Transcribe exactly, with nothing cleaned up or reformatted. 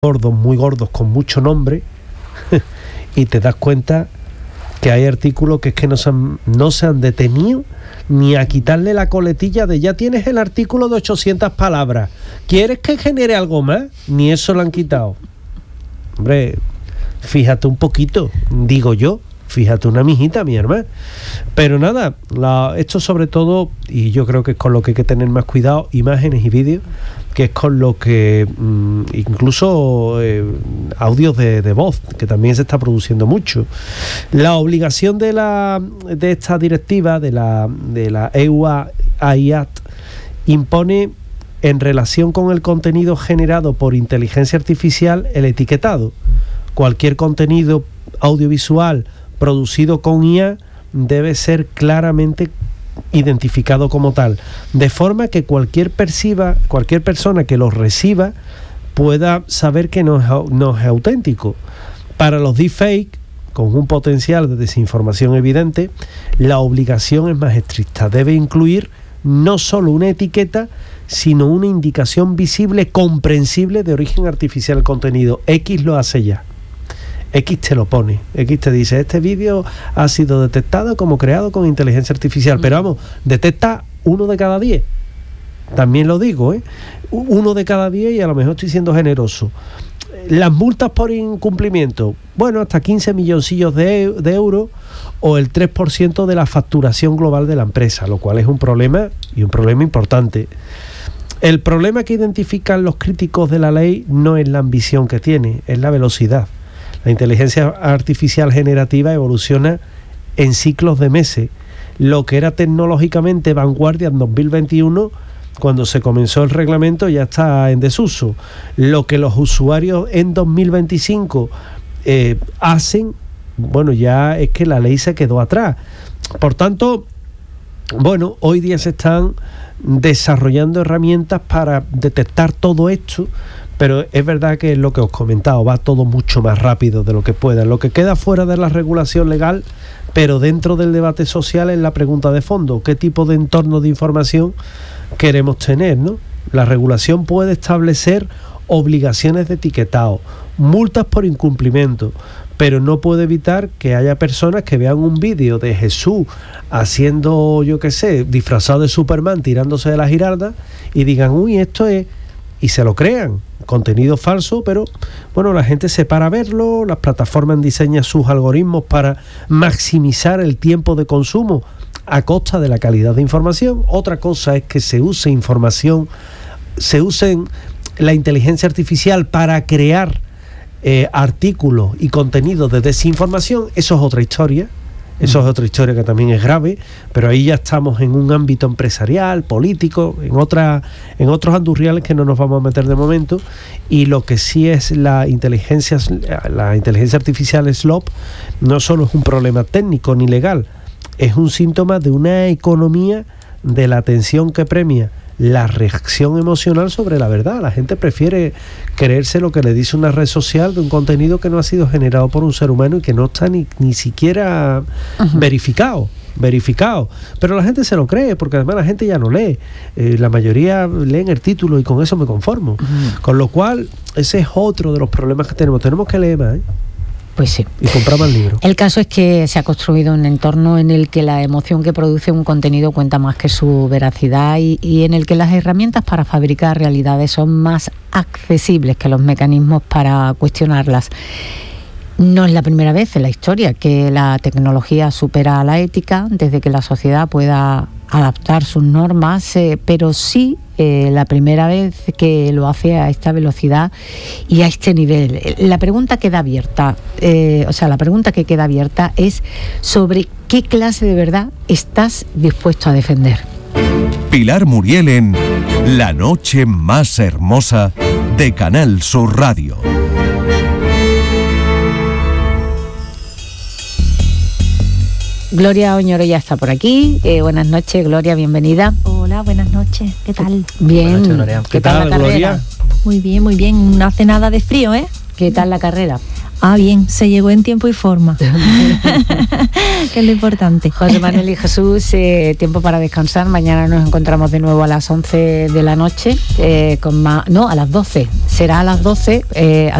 gordos, muy gordos, con mucho nombre, y te das cuenta que hay artículos que es que no se han, no se han detenido ni a quitarle la coletilla de ya tienes el artículo de ochocientas palabras, ¿quieres que genere algo más? Ni eso lo han quitado. Hombre, fíjate un poquito, digo yo, fíjate una mijita, mi hermano. Pero nada, la, esto sobre todo, y yo creo que es con lo que hay que tener más cuidado, imágenes y vídeos, que es con lo que mmm, incluso eh, audios de, de voz, que también se está produciendo mucho. La obligación de la de esta directiva, de la, de la E U A I A T, impone en relación con el contenido generado por inteligencia artificial el etiquetado. Cualquier contenido audiovisual producido con I A debe ser claramente identificado como tal, de forma que cualquier perciba, cualquier persona que lo reciba pueda saber que no es, no es auténtico. Para los deepfakes, con un potencial de desinformación evidente, la obligación es más estricta. Debe incluir no solo una etiqueta, sino una indicación visible, comprensible de origen artificial del contenido. X lo hace ya. X te lo pone, X te dice, este vídeo ha sido detectado como creado con inteligencia artificial, pero vamos, detecta uno de cada diez, también lo digo, ¿eh? uno de cada diez, y a lo mejor estoy siendo generoso. Las multas por incumplimiento, bueno, hasta quince milloncillos de, de euros, o el tres por ciento de la facturación global de la empresa, lo cual es un problema, y un problema importante. El problema que identifican los críticos de la ley no es la ambición que tiene, es la velocidad. La inteligencia artificial generativa evoluciona en ciclos de meses. Lo que era tecnológicamente vanguardia en dos mil veintiuno, cuando se comenzó el reglamento, ya está en desuso. Lo que los usuarios en dos mil veinticinco eh, hacen, bueno, ya es que la ley se quedó atrás. Por tanto, bueno, hoy día se están desarrollando herramientas para detectar todo esto, pero es verdad que es lo que os he comentado, va todo mucho más rápido de lo que pueda. Lo que queda fuera de la regulación legal, pero dentro del debate social, es la pregunta de fondo: ¿qué tipo de entorno de información queremos tener, ¿no? La regulación puede establecer obligaciones de etiquetado, multas por incumplimiento, pero no puede evitar que haya personas que vean un vídeo de Jesús haciendo, yo qué sé, disfrazado de Superman, tirándose de la giralda, y digan, uy, esto es... y se lo crean, contenido falso, pero bueno, la gente se para a verlo, las plataformas diseñan sus algoritmos para maximizar el tiempo de consumo a costa de la calidad de información. Otra cosa es que se use información, se use la inteligencia artificial para crear eh, artículos y contenidos de desinformación. Eso es otra historia. Eso es otra historia que también es grave, pero ahí ya estamos en un ámbito empresarial, político, en otra, en otros andurriales que no nos vamos a meter de momento. Y lo que sí es la inteligencia, la inteligencia artificial S L O P, no solo es un problema técnico ni legal, es un síntoma de una economía de la atención que premia la reacción emocional sobre la verdad. La gente prefiere creerse lo que le dice una red social de un contenido que no ha sido generado por un ser humano y que no está ni, ni siquiera uh-huh. verificado. verificado, pero la gente se lo cree, porque además la gente ya no lee, eh, la mayoría leen el título y con eso me conformo. Uh-huh. Con lo cual, ese es otro de los problemas que tenemos. Tenemos que leer más, ¿eh? Pues sí. Y comprar más libros. El caso es que se ha construido un entorno en el que la emoción que produce un contenido cuenta más que su veracidad, y, y en el que las herramientas para fabricar realidades son más accesibles que los mecanismos para cuestionarlas. No es la primera vez en la historia que la tecnología supera a la ética, desde que la sociedad pueda adaptar sus normas, eh, pero sí eh, la primera vez que lo hace a esta velocidad y a este nivel. La pregunta queda abierta, eh, o sea, la pregunta que queda abierta es sobre qué clase de verdad estás dispuesto a defender. Pilar Muriel en La Noche Más Hermosa de Canal Sur Radio. Gloria Oñoro ya está por aquí. Eh, buenas noches, Gloria, bienvenida. Hola, buenas noches. ¿Qué tal? Bien. Buenas noches, Gloria. ¿Qué, ¿Qué tal, tal la carrera? Gloria? Muy bien, muy bien. No hace nada de frío, ¿eh? ¿Qué tal la carrera? Ah, bien, se llegó en tiempo y forma, que es lo importante. José Manuel y Jesús, eh, tiempo para descansar. Mañana nos encontramos de nuevo a las once de la noche, eh, con más, no, a las doce. Será a las doce. Eh,